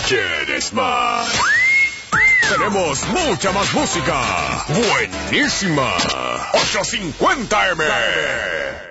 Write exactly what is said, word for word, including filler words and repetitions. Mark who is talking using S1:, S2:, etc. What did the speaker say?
S1: ¿Quieres más? Tenemos mucha más música. Buenísima. ochocientos cincuenta eme.